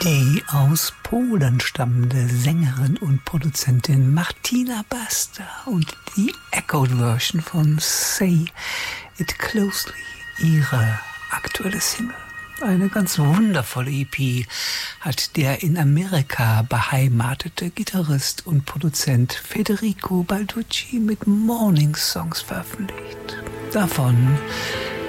Die aus Polen stammende Sängerin und Produzentin Martina Basta und die Echoed-Version von Say It Closely, ihre aktuelle Single. Eine ganz wundervolle EP hat der in Amerika beheimatete Gitarrist und Produzent Federico Balducci mit Morning Songs veröffentlicht. Davon